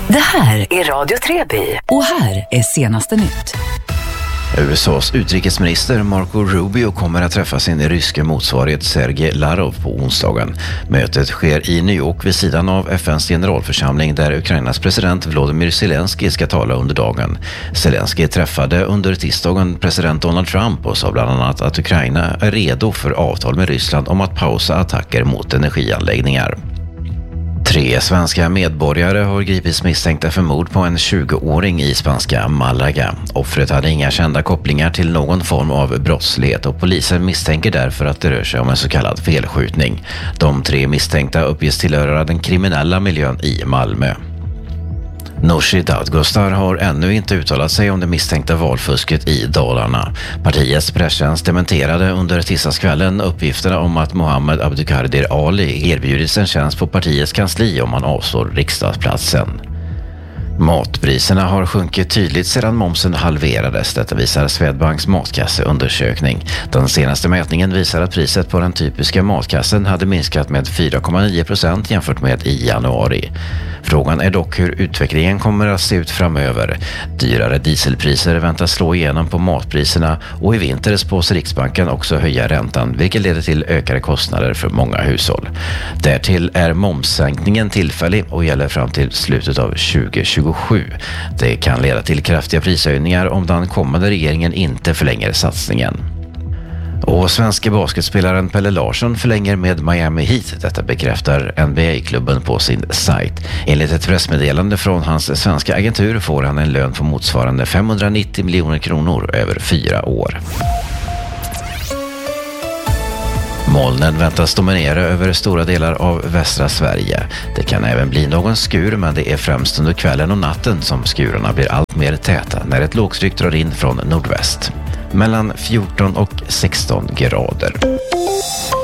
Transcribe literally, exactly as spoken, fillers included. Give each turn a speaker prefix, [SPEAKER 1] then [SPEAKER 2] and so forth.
[SPEAKER 1] Det här är Radio Treby och här är senaste nytt.
[SPEAKER 2] U S A:s utrikesminister Marco Rubio kommer att träffa sin ryske motsvarighet Sergej Lavrov på onsdagen. Mötet sker i New York vid sidan av F N:s generalförsamling där Ukrainas president Volodymyr Zelensky ska tala under dagen. Zelensky träffade under tisdagen president Donald Trump och sa bland annat att Ukraina är redo för avtal med Ryssland om att pausa attacker mot energianläggningar. Tre svenska medborgare har gripits misstänkta för mord på en tjugoåring i spanska Malaga. Offret hade inga kända kopplingar till någon form av brottslighet och polisen misstänker därför att det rör sig om en så kallad felskjutning. De tre misstänkta uppges tillhöra den kriminella miljön i Malmö. Nooshi Dadgostar har ännu inte uttalat sig om det misstänkta valfusket i Dalarna. Partiets presstjänst dementerade under tisdagskvällen uppgifterna om att Mohammed Abdukadir Ali erbjudits en tjänst på partiets kansli om han avstår riksdagsplatsen. Matpriserna har sjunkit tydligt sedan momsen halverades. Detta visar Swedbanks matkasseundersökning. Den senaste mätningen visar att priset på den typiska matkassen hade minskat med fyra komma nio procent jämfört med i januari. Frågan är dock hur utvecklingen kommer att se ut framöver. Dyrare dieselpriser väntas slå igenom på matpriserna och i vinter spås Riksbanken också höja räntan, vilket leder till ökade kostnader för många hushåll. Därtill är momssänkningen tillfällig och gäller fram till slutet av tjugo tjugosju. Det kan leda till kraftiga prishöjningar om den kommande regeringen inte förlänger satsningen. Och svenska basketspelaren Pelle Larsson förlänger med Miami Heat. Detta bekräftar N B A-klubben på sin sajt. Enligt ett pressmeddelande från hans svenska agentur får han en lön på motsvarande femhundranittio miljoner kronor över fyra år. Molnen väntas dominera över stora delar av västra Sverige. Det kan även bli någon skur, men det är främst under kvällen och natten som skurarna blir allt mer täta när ett lågtryck drar in från nordväst. Mellan fjorton och sexton grader.